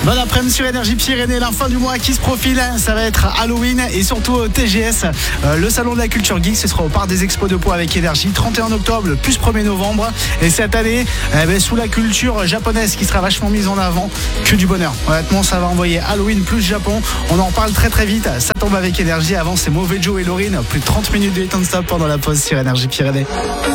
Bon après-midi sur Énergie Pyrénées, la fin du mois qui se profile, ça va être Halloween et surtout TGS, le salon de la culture geek, ce sera au parc des expos de Pau avec Énergie, 31 octobre, le plus 1er novembre. Et cette année, sous la culture japonaise qui sera vachement mise en avant, que du bonheur. Honnêtement, ça va envoyer Halloween plus Japon, on en reparle très très vite, ça tombe avec Énergie. Avant c'est Mauvais Joe et Laurine, plus de 30 minutes de hit and stop pendant la pause sur Énergie Pyrénées.